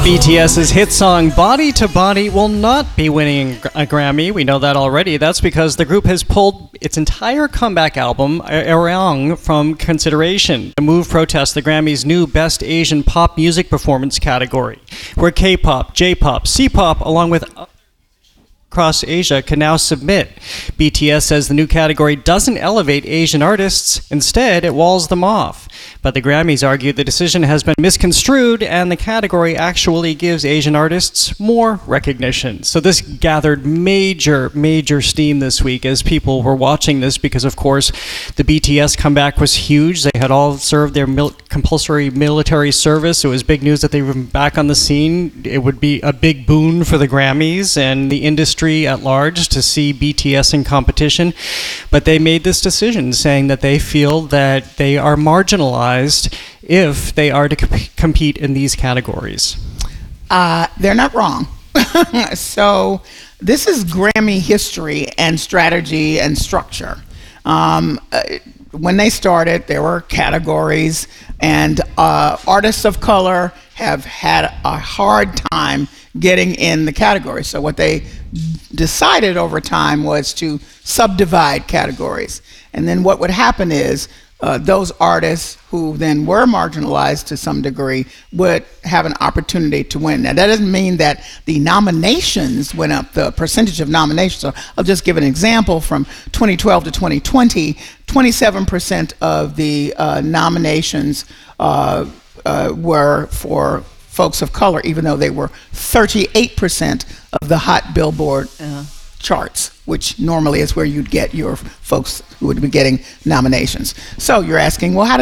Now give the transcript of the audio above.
BTS's hit song Body to Body will not be winning a Grammy. We know that already. That's because the group has pulled its entire comeback album, Arirang, from consideration. The move protests the Grammy's new Best Asian Pop Music Performance category, where K-pop, J-pop, C-pop, along with across Asia can now submit. BTS says the new category doesn't elevate Asian artists. Instead, it walls them off. But the Grammys argue the decision has been misconstrued and the category actually gives Asian artists more recognition. So this gathered major steam this week as people were watching this because, of course, the BTS comeback was huge. They had all served their compulsory military service. It was big news that they were back on the scene. It would be a big boon for the Grammys and the industry at large to see BTS in competition. But they made this decision saying that they feel that they are marginalized if they are to compete in these categories. They're not wrong. So this is Grammy history and strategy and structure. When they started, there were categories, and artists of color have had a hard time getting in the category. So what they decided over time was to subdivide categories. And then what would happen is those artists who then were marginalized to some degree would have an opportunity to win. Now, that doesn't mean that the nominations went up, the percentage of nominations. So I'll just give an example. From 2012 to 2020, 27% of the nominations were for folks of color, even though they were 38% of the Hot Billboard charts, which normally is where you'd get your folks who would be getting nominations. So you're asking, well, how